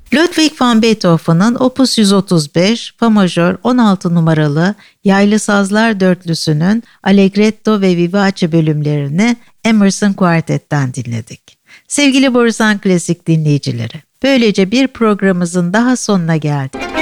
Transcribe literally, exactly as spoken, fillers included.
Ludwig van Beethoven'ın Opus yüz otuz beş, Fa majör on altı numaralı yaylı sazlar dörtlüsünün Allegretto ve Vivace bölümlerini Emerson Quartet'ten dinledik. Sevgili Borusan Klasik dinleyicileri, böylece bir programımızın daha sonuna geldik.